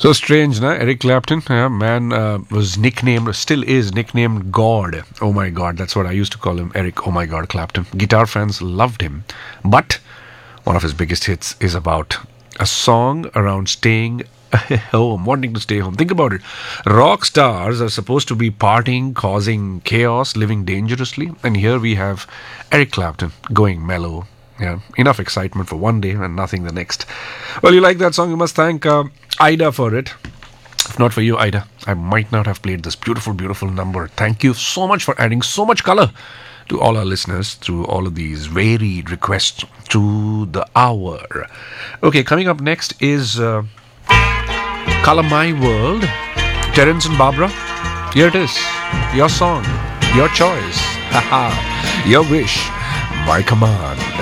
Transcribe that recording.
So strange, na? Eric Clapton, yeah, man, was nicknamed, still is nicknamed God. Oh my God, that's what I used to call him, Eric. Oh my God, Clapton. Guitar fans loved him, but one of his biggest hits is about a song around staying home, wanting to stay home. Think about it. Rock stars are supposed to be partying, causing chaos, living dangerously, and here we have Eric Clapton going mellow. Yeah, enough excitement for one day and nothing the next. Well, you like that song? You must thank Ida for it. If not for you, Ida, I might not have played this beautiful, beautiful number. Thank you so much for adding so much color to all our listeners through all of these varied requests through the hour. Okay, coming up next is Color My World, Terence and Barbara. Here it is. Your song, your choice, haha, your wish, my command.